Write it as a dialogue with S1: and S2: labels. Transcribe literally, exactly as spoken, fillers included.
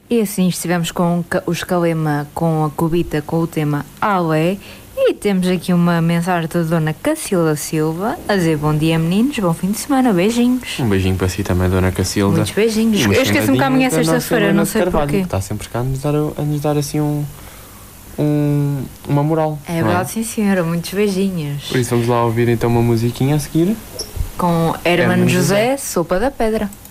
S1: E assim estivemos com o Escalema, com a Cubita, com o tema Alé. E temos aqui uma mensagem da Dona Cacilda Silva a dizer bom dia, meninos, bom fim de semana, beijinhos.
S2: Um beijinho para si também, Dona Cacilda.
S1: Muitos beijinhos. Eu esqueci-me que amanhã é sexta-feira, não sei porquê.
S2: Está sempre cá a nos dar, a nos dar assim um, um, uma moral.
S1: É verdade, é? Sim senhora, muitos beijinhos.
S2: Por isso vamos lá ouvir então uma musiquinha a seguir.
S1: Com Hermano José, Sopa da Pedra.